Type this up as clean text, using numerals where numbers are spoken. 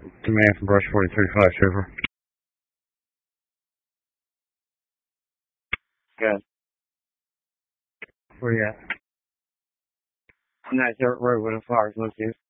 Demand from Brush 43-5, Trooper. Good. Where you at? On that dirt road with the flowers located.